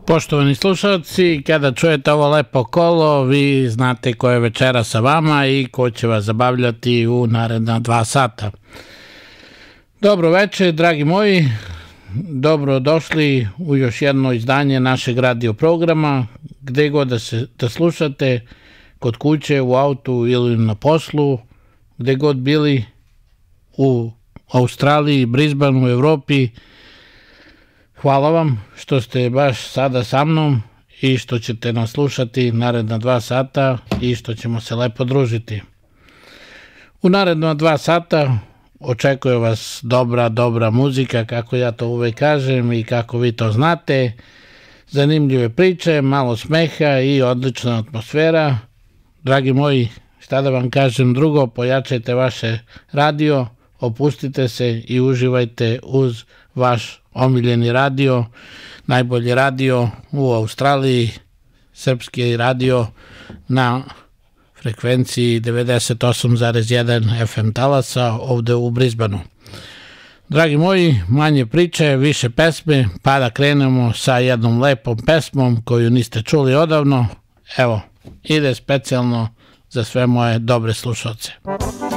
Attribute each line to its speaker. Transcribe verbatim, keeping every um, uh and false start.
Speaker 1: Poštovani slušalci, kada čujete ovo lepo kolo, vi znate ko je večera sa vama i ko će vas zabavljati u naredna dva sata. Dobro večer, dragi moji, dobro došli u još jedno izdanje našeg radio programa, gde god da se da slušate, kod kuće, u autu ili na poslu, gde god bili u Australiji, Brisbaneu, u Evropi. Hvala vam što ste baš sada sa mnom i što ćete nas slušati naredna dva sata i što ćemo se lepo družiti. U naredna dva sata očekuje vas dobra, dobra muzika, kako ja to uvek kažem i kako vi to znate, zanimljive priče, malo smeha i odlična atmosfera. Dragi moji, šta da vam kažem drugo, pojačajte vaše radio, opustite se i uživajte uz vaš omiljeni radio, najbolji radio u Australiji, srpski radio na frekvenciji devedeset osam zarez jedan F M talasa ovde u Brisbaneu. Dragi moji, manje priče, više pesme, pa da krenemo sa jednom lepom pesmom koju niste čuli odavno. Evo, ide specijalno za sve moje dobre slušalce.